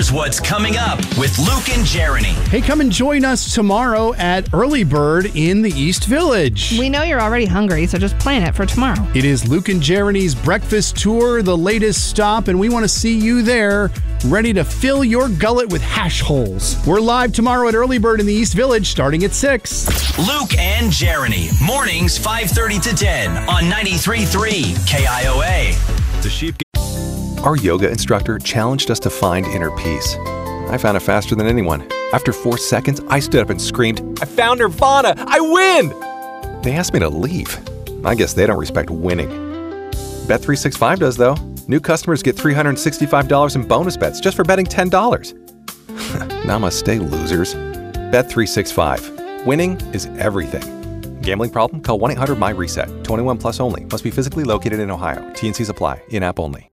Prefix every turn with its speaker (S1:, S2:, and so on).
S1: Here's what's coming up with Luke and Jeremy.
S2: Hey, come and join us tomorrow at Early Bird in the East Village.
S3: We know you're already hungry, so just plan it for tomorrow.
S2: It is Luke and Jeremy's breakfast tour, the latest stop, and we want to see you there, ready to fill your gullet with hash holes. We're live tomorrow at Early Bird in the East Village, starting at 6.
S1: Luke and Jeremy, mornings 5:30 to 10 on 93.3 KIOA.
S4: The sheep. Our yoga instructor challenged us to find inner peace. I found it faster than anyone. After 4 seconds, I stood up and screamed, "I found Nirvana! I win!" They asked me to leave. I guess they don't respect winning. Bet365 does, though. New customers get $365 in bonus bets just for betting $10. Namaste, losers. Bet365. Winning is everything. Gambling problem? Call 1-800-MY-RESET. 21 plus only. Must be physically located in Ohio. T&Cs apply. In-app only.